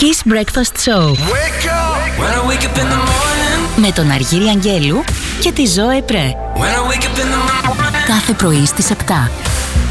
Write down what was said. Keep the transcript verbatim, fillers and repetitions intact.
Kiss Breakfast Show. Wake up! When I wake up in the morning. Με τον Αργύρη Αγγέλου και τη Ζωέ Πρέ. When I wake up in the morning. Κάθε πρωί στις επτά.